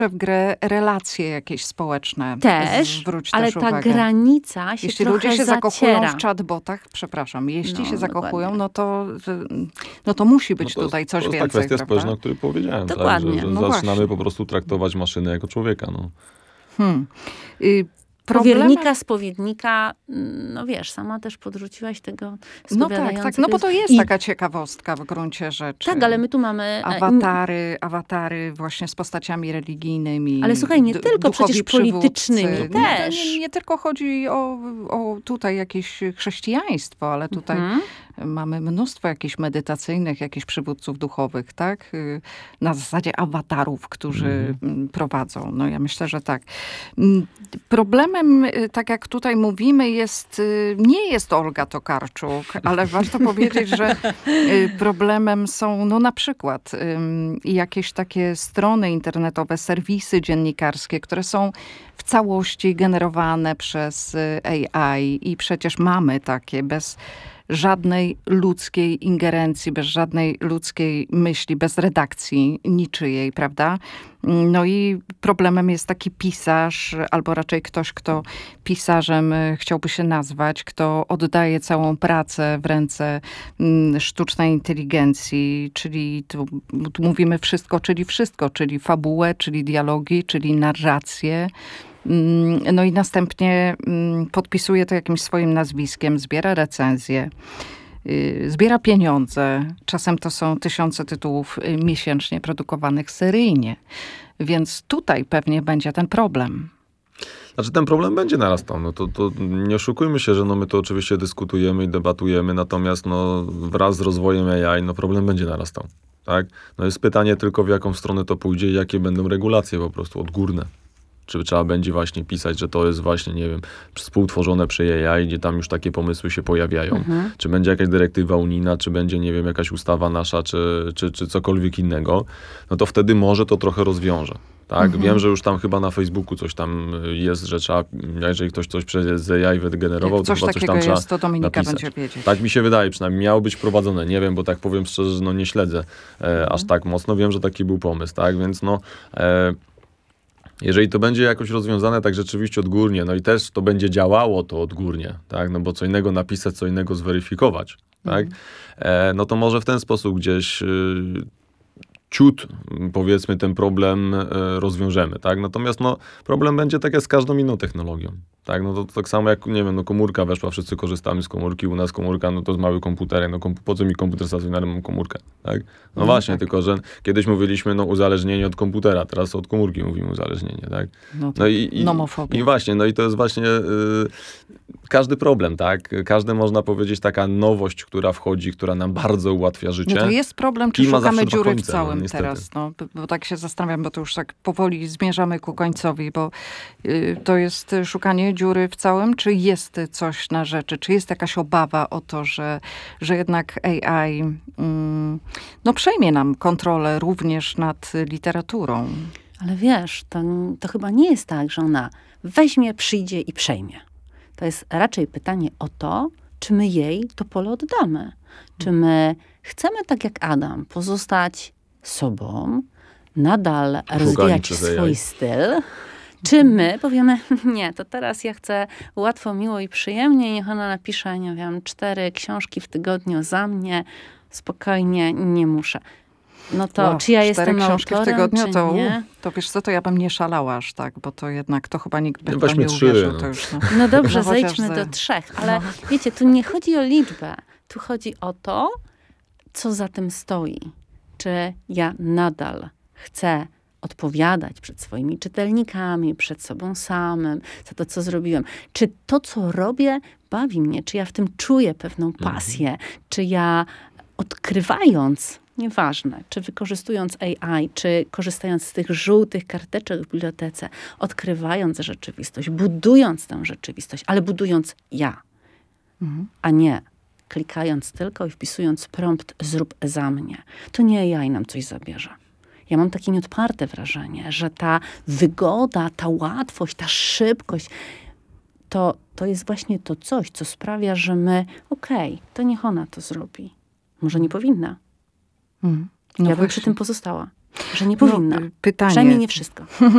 w grę relacje jakieś społeczne. Też, Zwróć ale też ta uwagę. granica się Jeśli trochę ludzie się zakochują zaciera. w chatbotach, przepraszam, jeśli się zakochują, dokładnie. no to musi być tutaj coś to jest więcej, ta kwestia prawda? społeczna, o której powiedziałem, Dokładnie. tak? Że No zaczynamy właśnie. po prostu traktować maszynę jako człowieka. No. Powiernika, spowiednika, no wiesz, sama też podrzuciłaś tego spowiadającego. Tak, no bo to jest taka ciekawostka w gruncie rzeczy. Tak, ale my tu mamy... Awatary właśnie z postaciami religijnymi. Ale słuchaj, nie tylko duchowi przecież politycznymi przywódcy. też. Nie tylko chodzi o tutaj jakieś chrześcijaństwo, ale tutaj mamy mnóstwo jakichś medytacyjnych, jakichś przywódców duchowych, tak? Na zasadzie awatarów, którzy prowadzą. No ja myślę, że tak. Problemem, tak jak tutaj mówimy, nie jest Olga Tokarczuk, ale warto powiedzieć, że problemem są na przykład jakieś takie strony internetowe, serwisy dziennikarskie, które są w całości generowane przez AI i przecież mamy takie bez żadnej ludzkiej ingerencji, bez żadnej ludzkiej myśli, bez redakcji niczyjej, prawda? No i problemem jest taki pisarz, albo raczej ktoś, kto pisarzem chciałby się nazwać, kto oddaje całą pracę w ręce sztucznej inteligencji, czyli tu mówimy wszystko, czyli fabułę, czyli dialogi, czyli narrację. No i następnie podpisuje to jakimś swoim nazwiskiem, zbiera recenzje, zbiera pieniądze. Czasem to są tysiące tytułów miesięcznie produkowanych seryjnie. Więc tutaj pewnie będzie ten problem. Znaczy ten problem będzie narastał. No to nie oszukujmy się, że my to oczywiście dyskutujemy i debatujemy, natomiast wraz z rozwojem AI problem będzie narastał. Tak? No jest pytanie tylko, w jaką stronę to pójdzie i jakie będą regulacje po prostu odgórne. Czy trzeba będzie właśnie pisać, że to jest właśnie, nie wiem, współtworzone przy AI, gdzie tam już takie pomysły się pojawiają. Czy będzie jakaś dyrektywa unijna, czy będzie, nie wiem, jakaś ustawa nasza, czy cokolwiek innego, no to wtedy może to trochę rozwiąże. Tak? Wiem, że już tam chyba na Facebooku coś tam jest, że trzeba, jeżeli ktoś coś przez AI wygenerował, to chyba coś tam trzeba jest, to Dominika napisać. będzie wiedzieć. Tak mi się wydaje, przynajmniej miało być wprowadzone. Nie wiem, bo tak powiem szczerze, że nie śledzę aż tak mocno. Wiem, że taki był pomysł, tak? Więc jeżeli to będzie jakoś rozwiązane tak rzeczywiście odgórnie, no i też to będzie działało to odgórnie, tak? No bo co innego napisać, co innego zweryfikować, tak? No to może w ten sposób gdzieś ciut, powiedzmy, ten problem rozwiążemy, tak? Natomiast problem będzie tak jak z każdą inną technologią, tak? No to tak samo jak, nie wiem, komórka weszła, wszyscy korzystamy z komórki, u nas komórka, to jest mały komputerek, po co mi komputer stacjonarny, mam komórkę, tak? No właśnie, tak. Tylko że kiedyś mówiliśmy, uzależnienie od komputera, teraz od komórki mówimy uzależnienie, tak? Nomofobia. I właśnie, i to jest właśnie każdy problem, tak? Każdy, można powiedzieć, taka nowość, która wchodzi, która nam bardzo ułatwia życie. No to jest problem, czy szukamy dziury w całym niestety. teraz. Bo tak się zastanawiam, bo to już tak powoli zmierzamy ku końcowi, bo to jest szukanie dziury w całym, czy jest coś na rzeczy? Czy jest jakaś obawa o to, że jednak AI przejmie nam kontrolę również nad literaturą? Ale wiesz, to chyba nie jest tak, że ona weźmie, przyjdzie i przejmie. To jest raczej pytanie o to, czy my jej to pole oddamy. Czy my chcemy, tak jak Adam, pozostać sobą, nadal rozwijać swój styl, czy my powiemy, nie, to teraz ja chcę łatwo, miło i przyjemnie, niech ona napisze, nie wiem, 4 książki w tygodniu za mnie, spokojnie, nie muszę. No to czy ja jestem książki autorem, w tygodniu, czy to, nie? to wiesz co, to ja bym nie szalała aż tak, bo to jednak, to chyba nikt by weźmy nie 3, uwierzył. To już, No dobrze, zejdźmy do 3, ale wiecie, tu nie chodzi o liczbę, tu chodzi o to, co za tym stoi. Czy ja nadal chcę odpowiadać przed swoimi czytelnikami, przed sobą samym, za to, co zrobiłem. Czy to, co robię, bawi mnie? Czy ja w tym czuję pewną pasję? Czy ja odkrywając, nieważne, czy wykorzystując AI, czy korzystając z tych żółtych karteczek w bibliotece, odkrywając rzeczywistość, budując tę rzeczywistość, ale budując ja, a nie klikając tylko i wpisując prompt zrób za mnie. To nie AI nam coś zabierze. Ja mam takie nieodparte wrażenie, że ta wygoda, ta łatwość, ta szybkość, to jest właśnie to coś, co sprawia, że my, to niech ona to zrobi. Może nie powinna. Ja bym przy tym pozostała. Że nie powinna. Pytanie. Przynajmniej nie wszystko.